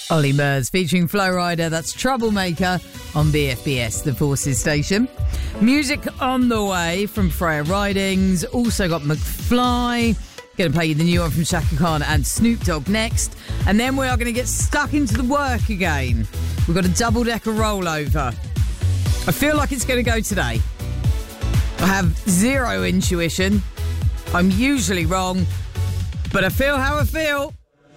Ollie Murs featuring Flo Rida. That's Troublemaker on BFBS, the Forces station. Music on the way from Freya Ridings. Also got McFly. Going to play you the new one from Shaka Khan and Snoop Dogg next. And then we are going to get stuck into the work again. We've got a double-decker rollover. I feel like it's going to go today. I have zero intuition. I'm usually wrong, but I feel how I feel.